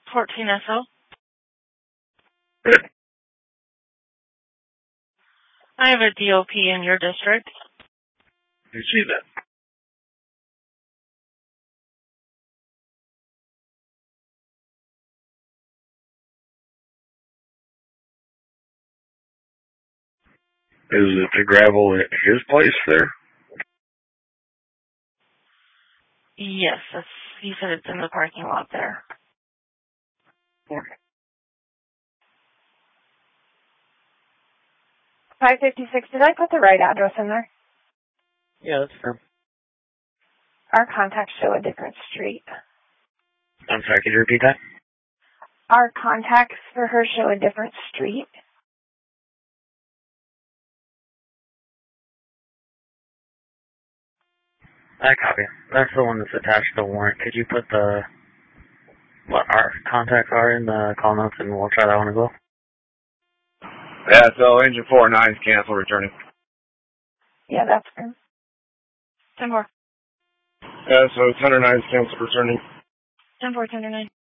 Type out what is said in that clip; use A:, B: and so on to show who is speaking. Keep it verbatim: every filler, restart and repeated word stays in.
A: fourteen S O. I have a D O P in your district.
B: You see that? Is it the gravel at his place there?
A: Yes, that's, he said it's in the parking lot there.
B: Okay.
C: five fifty-six, did I put the right address in there?
D: Yeah, that's fair.
C: Our contacts show a different street.
D: I'm sorry, could you repeat that?
C: Our contacts for her show a different street.
D: I copy. That's the one that's attached to the warrant. Could you put the, what our contacts are in the call notes, and we'll try that one as well?
B: Yeah, so engine four nine is cancel returning.
C: Yeah, that's fair.
A: ten four.
B: Yeah, so tender nine is cancel returning.
A: ten four, tender nine.